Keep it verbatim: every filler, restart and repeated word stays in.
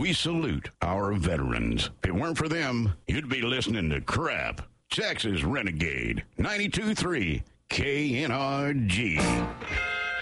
we salute our veterans. If it weren't for them, you'd be listening to crap. Texas Renegade, ninety-two point three K N R G.